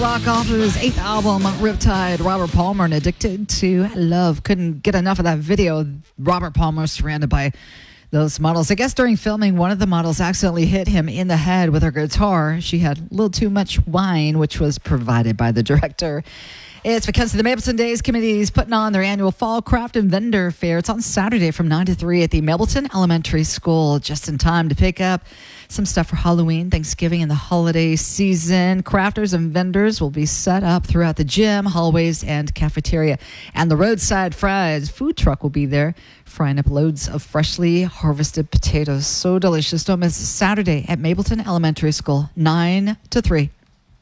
Rock off of his 8th album, Riptide, Robert Palmer, and Addicted to Love. Couldn't get enough of that video. Robert Palmer surrounded by those models. I guess during filming, one of the models accidentally hit him in the head with her guitar. She had a little too much wine, which was provided by the director. It's because the Mapleton Days Committee is putting on their annual Fall Craft and Vendor Fair. It's on Saturday from 9 to 3 at the Mapleton Elementary School, just in time to pick up some stuff for Halloween, Thanksgiving, and the holiday season. Crafters and vendors will be set up throughout the gym, hallways, and cafeteria. And the Roadside Fries food truck will be there, frying up loads of freshly harvested potatoes. So delicious. Don't miss Saturday at Mapleton Elementary School, 9 to 3.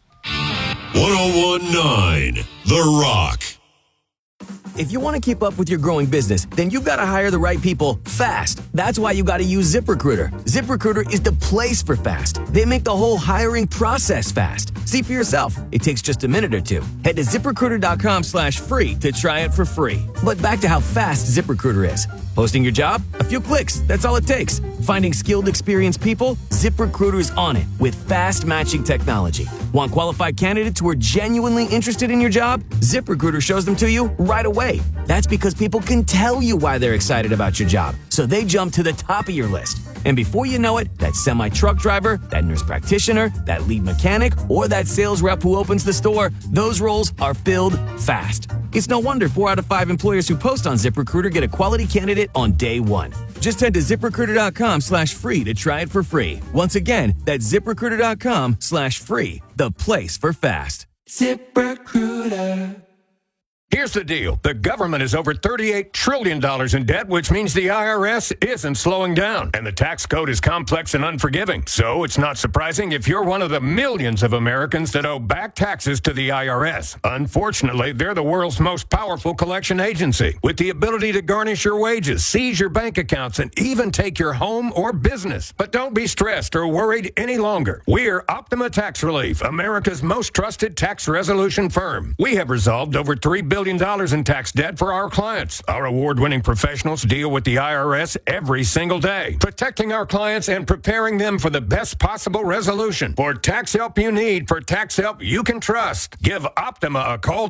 1019 The Rock. If you want to keep up with your growing business, then you've got to hire the right people fast. That's why you got to use ZipRecruiter. ZipRecruiter is the place for fast. They make the whole hiring process fast. See for yourself. It takes just a minute or two. Head to ZipRecruiter.com/free to try it for free. But back to how fast ZipRecruiter is. Posting your job? A few clicks. That's all it takes. Finding skilled, experienced people? ZipRecruiter's on it with fast matching technology. Want qualified candidates who are genuinely interested in your job? ZipRecruiter shows them to you right away. That's because people can tell you why they're excited about your job, so they jump to the top of your list. And before you know it, that semi-truck driver, that nurse practitioner, that lead mechanic, or that sales rep who opens the store, those roles are filled fast. It's no wonder 4 out of 5 employers who post on ZipRecruiter get a quality candidate on day one. Just head to ZipRecruiter.com/free to try it for free. Once again, that's ZipRecruiter.com/free, the place for fast. ZipRecruiter. Here's the deal. The government is over $38 trillion in debt, which means the IRS isn't slowing down. And the tax code is complex and unforgiving. So it's not surprising if you're one of the millions of Americans that owe back taxes to the IRS. Unfortunately, they're the world's most powerful collection agency, with the ability to garnish your wages, seize your bank accounts, and even take your home or business. But don't be stressed or worried any longer. We're Optima Tax Relief, America's most trusted tax resolution firm. We have resolved over $3 billion in tax debt for our clients. Our award-winning professionals deal with the IRS every single day, protecting our clients and preparing them for the best possible resolution. For tax help you need, for tax help you can trust, give Optima a call